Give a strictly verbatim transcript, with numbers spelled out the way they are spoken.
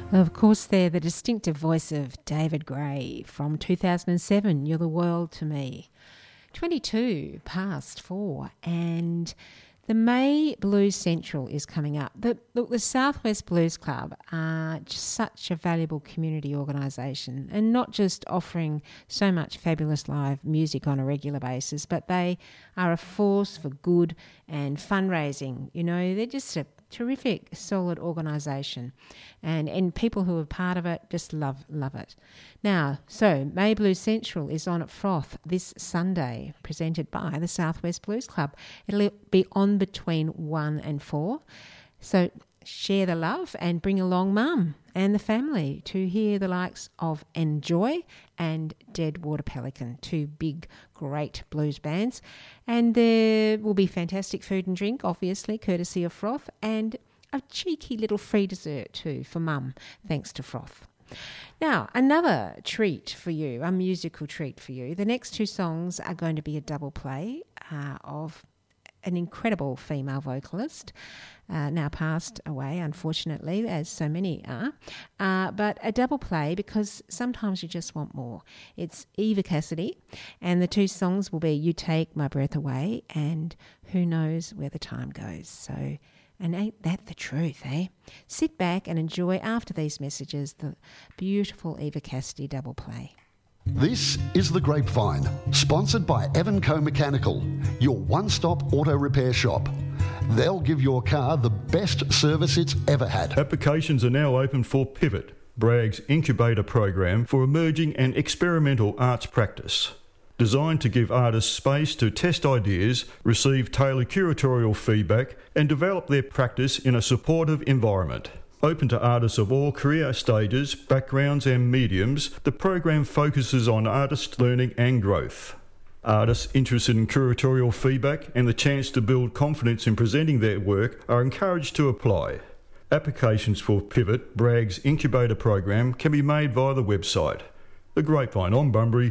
Of course, they're the distinctive voice of David Gray from two thousand seven, You're the World to Me. twenty-two past four, and the May Blues Central is coming up. The, the, the Southwest Blues Club are just such a valuable community organisation, and not just offering so much fabulous live music on a regular basis, but they are a force for good and fundraising. You know, they're just a terrific, solid organisation, and and people who are part of it just love love it. Now, so May Blues Central is on at Froth this Sunday, presented by the Southwest Blues Club. It'll be on between one and four, so share the love and bring along Mum and the family to hear the likes of Enjoy and Deadwater Pelican, two big, great blues bands. And there will be fantastic food and drink, obviously, courtesy of Froth, and a cheeky little free dessert too for Mum, thanks to Froth. Now, another treat for you, a musical treat for you. The next two songs are going to be a double play uh, of an incredible female vocalist, uh, now passed away, unfortunately, as so many are, uh, but a double play because sometimes you just want more. It's Eva Cassidy, and the two songs will be You Take My Breath Away and Who Knows Where the Time Goes. So, and ain't that the truth, eh? Sit back and enjoy, after these messages, the beautiful Eva Cassidy double play. This is The Grapevine, sponsored by Evanco Mechanical, your one-stop auto repair shop. They'll give your car the best service it's ever had. Applications are now open for Pivot, Bragg's incubator program for emerging and experimental arts practice. Designed to give artists space to test ideas, receive tailored curatorial feedback, and develop their practice in a supportive environment. Open to artists of all career stages, backgrounds and mediums, the program focuses on artist learning and growth. Artists interested in curatorial feedback and the chance to build confidence in presenting their work are encouraged to apply. Applications for Pivot, Bragg's incubator program, can be made via the website. The Grapevine on Bunbury,